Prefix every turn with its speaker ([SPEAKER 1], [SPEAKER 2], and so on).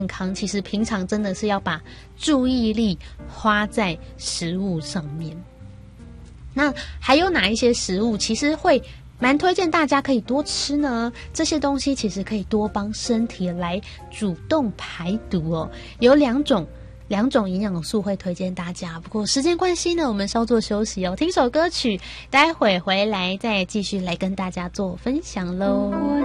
[SPEAKER 1] 康，其实平常真的是要把注意力花在食物上面。那还有哪一些食物其实会蛮推荐大家可以多吃呢？这些东西其实可以多帮身体来主动排毒哦。有两种营养素会推荐大家，不过时间关系呢，我们稍作休息哦，听首歌曲，待会回来再继续来跟大家做分享咯。